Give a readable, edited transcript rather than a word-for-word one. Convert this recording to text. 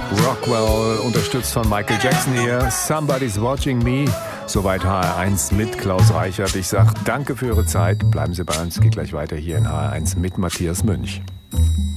Rockwell, unterstützt von Michael Jackson hier. Somebody's Watching Me. Soweit HR1 mit Klaus Reichert. Ich sage danke für Ihre Zeit. Bleiben Sie bei uns, geht gleich weiter hier in HR1 mit Matthias Münch.